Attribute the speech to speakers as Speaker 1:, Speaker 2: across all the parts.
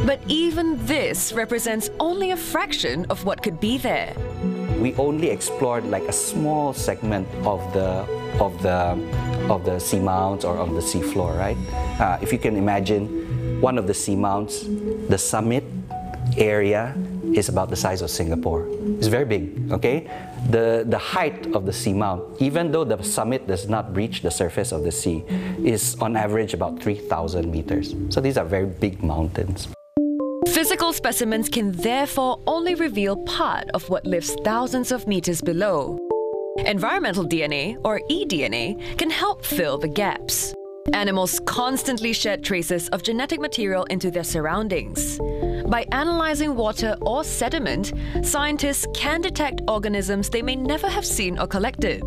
Speaker 1: But even this represents only a fraction of what could be there.
Speaker 2: We only explored like a small segment of the seamounts or of the seafloor, right? If you can imagine, one of the seamounts, the summit area is about the size of Singapore. It's very big, okay? The height of the seamount, even though the summit does not reach the surface of the sea, is on average about 3,000 meters. So these are very big mountains.
Speaker 1: Physical specimens can therefore only reveal part of what lives thousands of meters below. Environmental DNA, or eDNA, can help fill the gaps. Animals constantly shed traces of genetic material into their surroundings. By analyzing water or sediment, scientists can detect organisms they may never have seen or collected.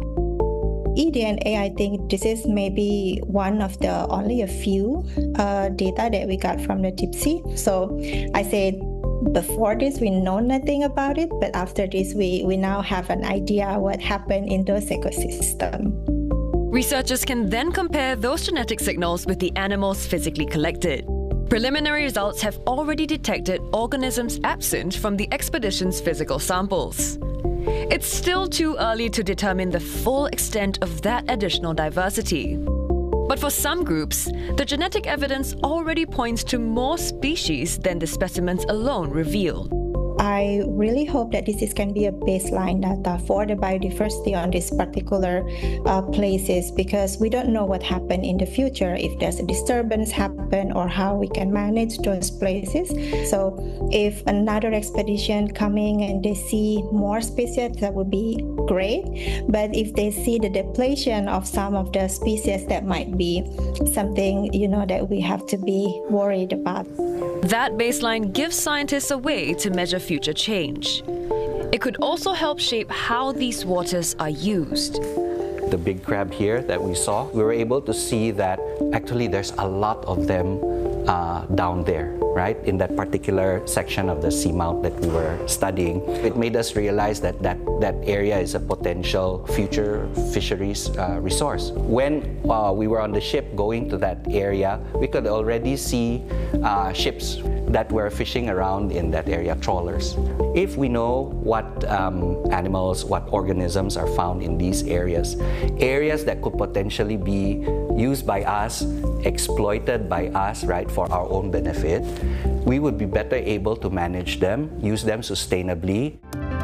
Speaker 3: eDNA, I think this is maybe one of the only a few data that we got from the deep sea. So I say before this, we know nothing about it, but after this, we now have an idea what happened in those ecosystems.
Speaker 1: Researchers can then compare those genetic signals with the animals physically collected. Preliminary results have already detected organisms absent from the expedition's physical samples. It's still too early to determine the full extent of that additional diversity. But for some groups, the genetic evidence already points to more species than the specimens alone reveal.
Speaker 3: I really hope that this can be a baseline data for the biodiversity on these particular places, because we don't know what happened in the future, if there's a disturbance happen or how we can manage those places. So if another expedition coming and they see more species, that would be great. But if they see the depletion of some of the species, that might be something, that we have to be worried about.
Speaker 1: That baseline gives scientists a way to measure future change. It could also help shape how these waters are used.
Speaker 2: The big crab here that we saw, we were able to see that actually there's a lot of them down there, right? In that particular section of the seamount that we were studying. It made us realize that that area is a potential future fisheries resource. When we were on the ship going to that area, we could already see ships that were fishing around in that area, trawlers. If we know what animals, what organisms are found in these areas that could potentially be used by us, exploited by us, right, for our own benefit, we would be better able to manage them, use them sustainably.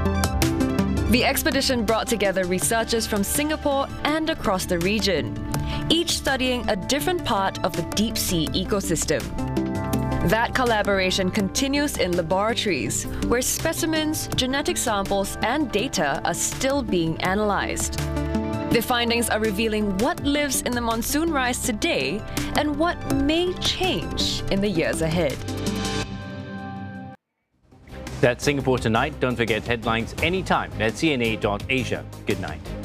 Speaker 1: The expedition brought together researchers from Singapore and across the region, each studying a different part of the deep sea ecosystem. That collaboration continues in laboratories, where specimens, genetic samples, and data are still being analyzed. The findings are revealing what lives in the monsoon rise today and what may change in the years ahead.
Speaker 4: That's Singapore Tonight. Don't forget headlines anytime at cna.asia. Good night.